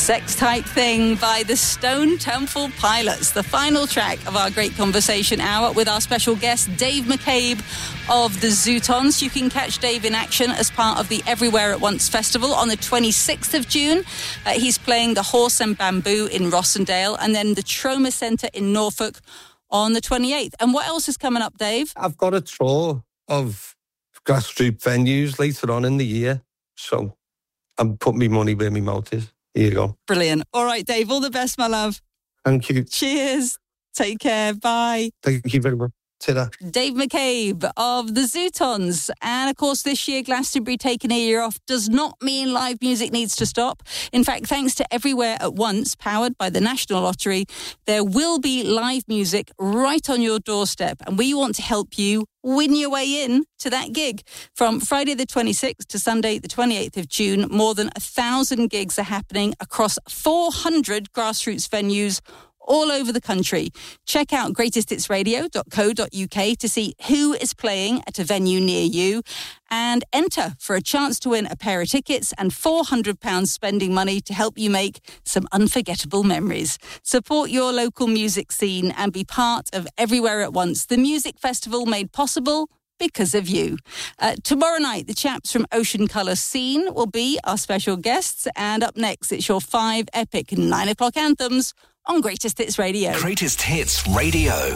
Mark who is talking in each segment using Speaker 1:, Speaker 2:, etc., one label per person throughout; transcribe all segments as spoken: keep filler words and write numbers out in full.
Speaker 1: Sex Type Thing by the Stone Temple Pilots, the final track of our Great Conversation Hour with our special guest, Dave McCabe of the Zootons. You can catch Dave in action as part of the Everywhere at Once Festival on the twenty-sixth of June. Uh, he's playing the Horse and Bamboo in Rossendale and then the Trauma Centre in Norfolk on the twenty-eighth. And what else is coming up, Dave?
Speaker 2: I've got a tour of grassroots venues later on in the year, so I'm putting my money where my mouth is. Here you go.
Speaker 1: Brilliant. All right, Dave, all the best, my love.
Speaker 2: Thank you.
Speaker 1: Cheers. Take care. Bye.
Speaker 2: Thank you very much. Ta-da.
Speaker 1: Dave McCabe of the Zootons. And of course, this year, Glastonbury taking a year off does not mean live music needs to stop. In fact, thanks to Everywhere at Once, powered by the National Lottery, there will be live music right on your doorstep. And we want to help you win your way in to that gig. From Friday the twenty-sixth to Sunday the twenty-eighth of June, more than a thousand gigs are happening across four hundred grassroots venues all over the country. Check out greatest hits radio dot co dot uk to see who is playing at a venue near you and enter for a chance to win a pair of tickets and four hundred pounds spending money to help you make some unforgettable memories. Support your local music scene and be part of Everywhere at Once, the music festival made possible because of you. Uh, tomorrow night, the chaps from Ocean Colour Scene will be our special guests. And up next, it's your five epic nine o'clock anthems on Greatest Hits Radio.
Speaker 3: Greatest Hits Radio.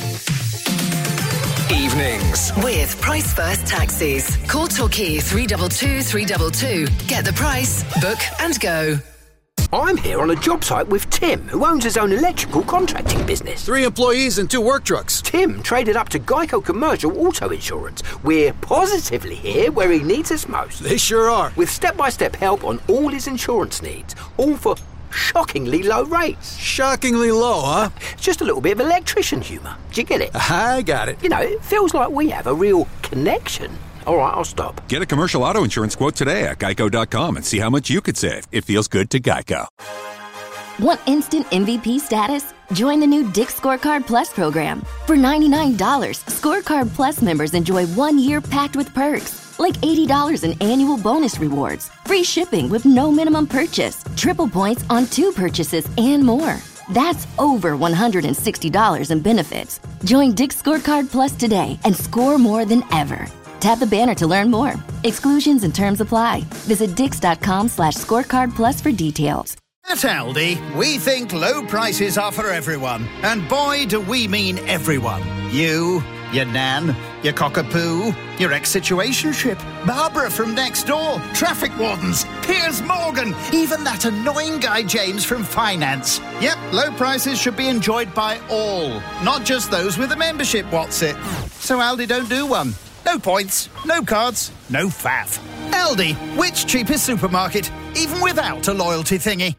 Speaker 3: Evenings.
Speaker 4: With Price First Taxis. Call Torquay three two two, three two two. Get the price, book and go.
Speaker 5: I'm here on a job site with Tim, who owns his own electrical contracting business.
Speaker 6: Three employees and two work trucks.
Speaker 5: Tim traded up to Geico Commercial Auto Insurance. We're positively here where he needs us most.
Speaker 6: They sure are.
Speaker 5: With step-by-step help on all his insurance needs, all for shockingly low rates.
Speaker 6: Shockingly low, huh?
Speaker 5: Just a little bit of electrician humour. Do you get it?
Speaker 6: I got it.
Speaker 5: You know, it feels like we have a real connection. All right, I'll stop.
Speaker 7: Get a commercial auto insurance quote today at geico dot com and see how much you could save. It feels good to Geico.
Speaker 8: Want instant M V P status? Join the new Dick's Scorecard Plus program. For ninety-nine dollars, Scorecard Plus members enjoy one year packed with perks, like eighty dollars in annual bonus rewards, free shipping with no minimum purchase, triple points on two purchases, and more. That's over one hundred sixty dollars in benefits. Join Dick's Scorecard Plus today and score more than ever. Tap the banner to learn more. Exclusions and terms apply. Visit dix.com slash scorecard plus for details.
Speaker 9: At Aldi, we think low prices are for everyone. And boy, do we mean everyone. You, your nan, your cockapoo, your ex-situationship, Barbara from next door, traffic wardens, Piers Morgan, even that annoying guy James from finance. Yep, low prices should be enjoyed by all, not just those with a membership, what's it? So Aldi don't do one. No points, no cards, no faff. Aldi, which cheapest supermarket, even without a loyalty thingy?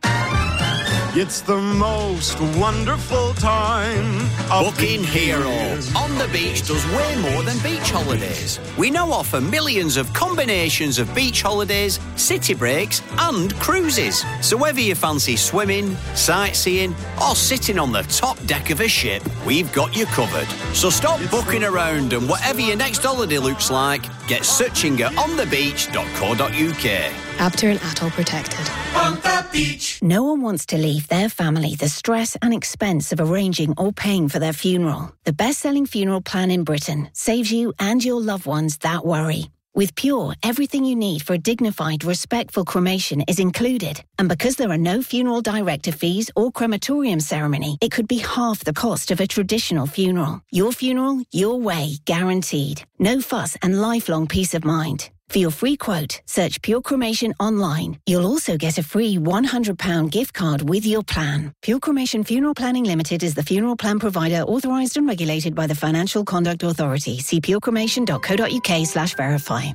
Speaker 10: It's the most wonderful time.
Speaker 11: Booking Hero. On the Beach does way more than beach holidays. We now offer millions of combinations of beach holidays, city breaks, and cruises. So whether you fancy swimming, sightseeing, or sitting on the top deck of a ship, we've got you covered. So stop booking around, and whatever your next holiday looks like, get searching at on the beach dot co dot uk.
Speaker 12: Abter and Atoll protected.
Speaker 13: On the beach.
Speaker 14: No one wants to leave their family the stress and expense of arranging or paying for their funeral. The best-selling funeral plan in Britain saves you and your loved ones that worry. With Pure, everything you need for a dignified, respectful cremation is included. And because there are no funeral director fees or crematorium ceremony, it could be half the cost of a traditional funeral. Your funeral, your way, guaranteed. No fuss and lifelong peace of mind. For your free quote, search Pure Cremation online. You'll also get a free one hundred pounds gift card with your plan. Pure Cremation Funeral Planning Limited is the funeral plan provider authorised and regulated by the Financial Conduct Authority. See purecremation dot co dot uk slash verify.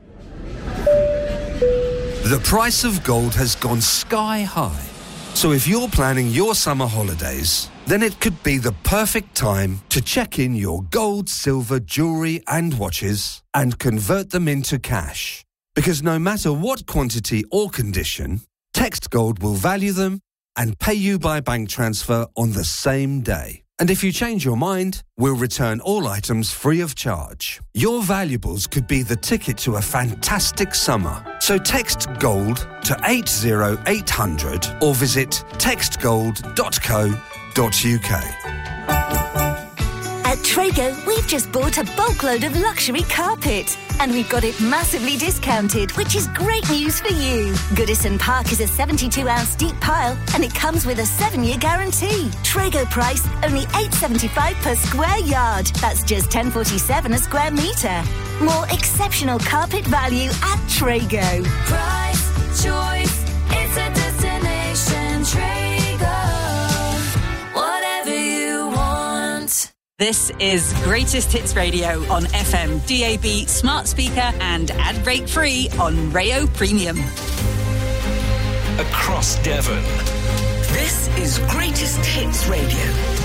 Speaker 15: The price of gold has gone sky high. So if you're planning your summer holidays, then it could be the perfect time to check in your gold, silver, jewellery and watches and convert them into cash. Because no matter what quantity or condition, Text Gold will value them and pay you by bank transfer on the same day. And if you change your mind, we'll return all items free of charge. Your valuables could be the ticket to a fantastic summer. So text GOLD to eight zero eight hundred or visit text gold dot co dot uk.
Speaker 13: At Trago, we've just bought a bulk load of luxury carpet. And we've got it massively discounted, which is great news for you. Goodison Park is a seventy-two ounce deep pile, and it comes with a seven-year guarantee. Trago price, only eight pounds seventy-five per square yard. That's just ten pounds forty-seven a square metre. More exceptional carpet value at Trago.
Speaker 16: Price, choice, it's a destination. Trago, whatever you want.
Speaker 1: This is Greatest Hits Radio on F M, D A B, smart speaker and ad break free on Rayo Premium.
Speaker 3: Across Devon.
Speaker 4: This is Greatest Hits Radio.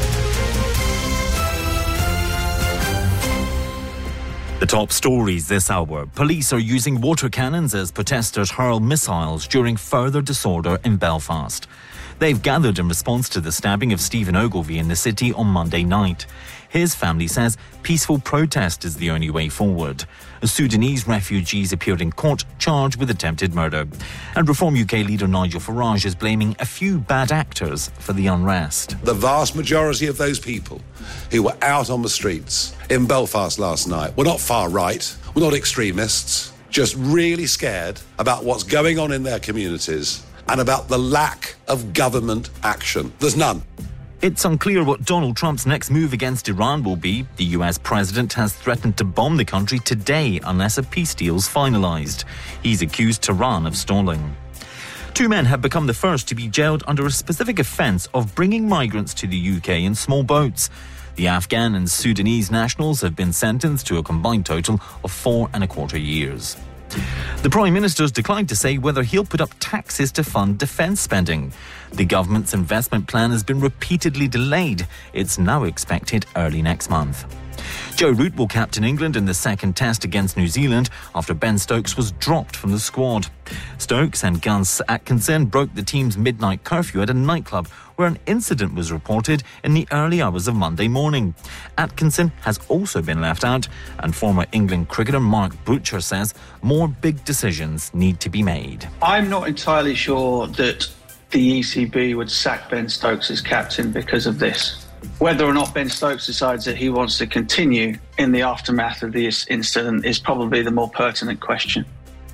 Speaker 17: The top stories this hour. Police are using water cannons as protesters hurl missiles during further disorder in Belfast. They've gathered in response to the stabbing of Stephen Ogilvie in the city on Monday night. His family says peaceful protest is the only way forward. Sudanese refugees appeared in court charged with attempted murder. And Reform U K leader Nigel Farage is blaming a few bad actors for the unrest.
Speaker 18: The vast majority of those people who were out on the streets in Belfast last night were not far right, were not extremists, just really scared about what's going on in their communities and about the lack of government action. There's none.
Speaker 17: It's unclear what Donald Trump's next move against Iran will be. The U S president has threatened to bomb the country today unless a peace deal's finalised. He's accused Tehran of stalling. Two men have become the first to be jailed under a specific offence of bringing migrants to the U K in small boats. The Afghan and Sudanese nationals have been sentenced to a combined total of four and a quarter years. The Prime Minister's declined to say whether he'll put up taxes to fund defence spending. The government's investment plan has been repeatedly delayed. It's now expected early next month. Joe Root will captain England in the second test against New Zealand after Ben Stokes was dropped from the squad. Stokes and Gus Atkinson broke the team's midnight curfew at a nightclub where an incident was reported in the early hours of Monday morning. Atkinson has also been left out, and former England cricketer Mark Butcher says more big decisions need to be made.
Speaker 19: I'm not entirely sure that the E C B would sack Ben Stokes as captain because of this. Whether or not Ben Stokes decides that he wants to continue in the aftermath of this incident is probably the more pertinent question.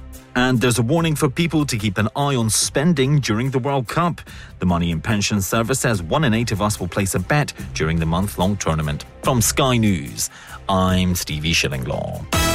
Speaker 17: And there's a warning for people to keep an eye on spending during the World Cup. The Money and Pension Service says one in eight of us will place a bet during the month-long tournament. From Sky News, I'm Stevie Shillinglaw.